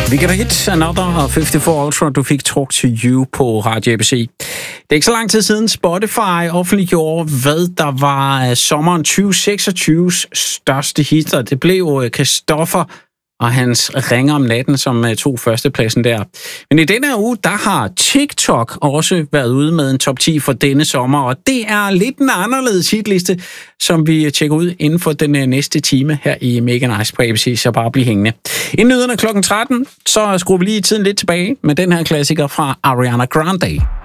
We Got a Hit, Another og 54 Ultra, du fik Talk to You på Radio ABC. Det er ikke så lang tid siden Spotify offentliggjorde, hvad der var sommeren 2026's største hit, og det blev Christoffer og hans Ringer om natten, som tog førstepladsen der. Men i denne her uge, der har TikTok også været ude med en top 10 for denne sommer, og det er lidt en anderledes hitliste, som vi tjekker ud inden for den næste time her i Mega Nice på ABC, så bare bliv hængende. Inden nyhederne klokken 13, så skruer vi lige tiden lidt tilbage med den her klassiker fra Ariana Grande.